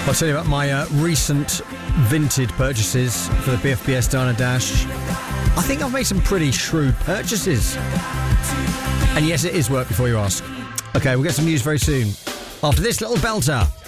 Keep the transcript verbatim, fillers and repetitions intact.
I'll tell you about my uh, recent Vinted purchases for the B F B S Diner Dash. I think I've made some pretty shrewd purchases. And yes, it is work before you ask. Okay, we'll get some news very soon. After this little belter.